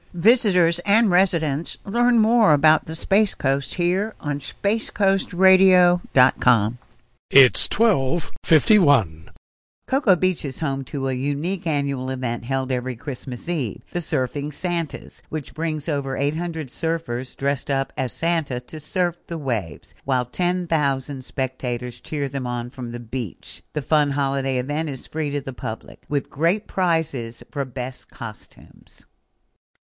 Visitors and residents learn more about the Space Coast here on spacecoastradio.com. It's 12:51. Cocoa Beach is home to a unique annual event held every Christmas Eve, the Surfing Santas, which brings over 800 surfers dressed up as Santa to surf the waves, while 10,000 spectators cheer them on from the beach. The fun holiday event is free to the public, with great prizes for best costumes.